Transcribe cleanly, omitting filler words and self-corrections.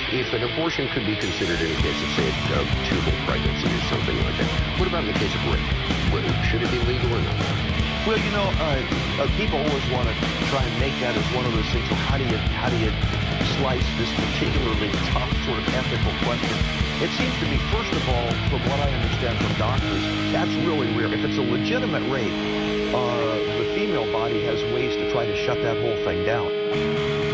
if an abortion could be considered in a case of, say, a tubal pregnancy or something like that, what about in the case of rape? Should it be legal or not? Well, you know, people always want to try and make that as one of those things. Well, how do you slice this particularly tough sort of ethical question? It seems to me, first of all, from what I understand from doctors, that's really rare. If it's a legitimate rape, the female body has ways to try to shut that whole thing down.